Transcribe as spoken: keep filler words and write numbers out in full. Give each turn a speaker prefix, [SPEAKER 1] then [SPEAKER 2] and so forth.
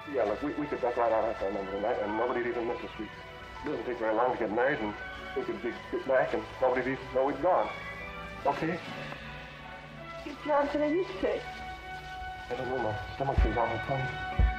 [SPEAKER 1] Yeah, look, we, we could duck right out after number tonight, and nobody'd even miss us. We, it doesn't take very long to get married, and we could be, get back, and nobody'd even know we'd gone. Okay?
[SPEAKER 2] Johnson, are you sick?
[SPEAKER 1] I don't know. My stomach is on my tongue.